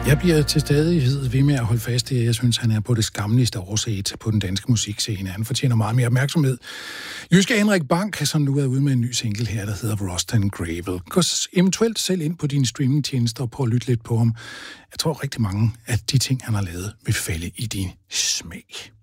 Jeg bliver til stadighed ved med at holde fast i, at jeg synes, han er på det skamligste overset på den danske musikscene. Han fortjener meget mere opmærksomhed. Jyske Henrik Bank, som nu er ude med en ny single her, der hedder Rust and Gravel. Gå eventuelt selv ind på dine streamingtjenester og prøv at lytte lidt på ham. Jeg tror rigtig mange af de ting, han har lavet, vil falde i din smag.